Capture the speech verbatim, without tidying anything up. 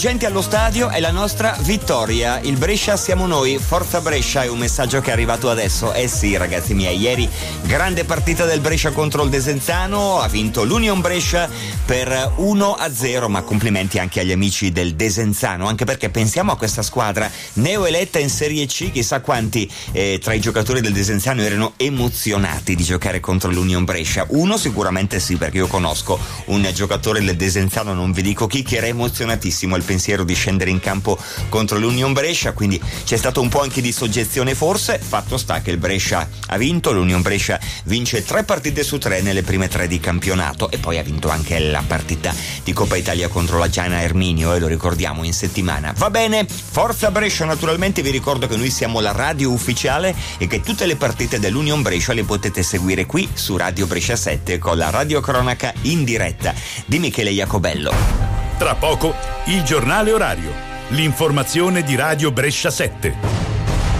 Gente allo stadio è la nostra vittoria, il Brescia siamo noi, forza Brescia, è un messaggio che è arrivato adesso. Eh sì ragazzi miei, ieri grande partita del Brescia contro il Desenzano, ha vinto l'Union Brescia per uno a zero, ma complimenti anche agli amici del Desenzano, anche perché pensiamo a questa squadra neoeletta in Serie C, chissà quanti eh, tra i giocatori del Desenzano erano emozionati di giocare contro l'Union Brescia. Uno sicuramente sì, perché io conosco un giocatore del Desenzano, non vi dico chi, che era emozionatissimo al pensiero di scendere in campo contro l'Union Brescia, quindi c'è stato un po' anche di soggezione forse. Fatto sta che il Brescia ha vinto, l'Union Brescia vince tre partite su tre nelle prime tre di campionato e poi ha vinto anche la partita di Coppa Italia contro la Giana Erminio, e eh, lo ricordiamo in settimana. Va bene, forza Brescia. Naturalmente vi ricordo che noi siamo la radio ufficiale e che tutte le partite dell'Union Brescia le potete seguire qui su Radio Brescia sette con la radiocronaca in diretta di Michele Jacobello. Tra poco il giornale orario, l'informazione di Radio Brescia sette.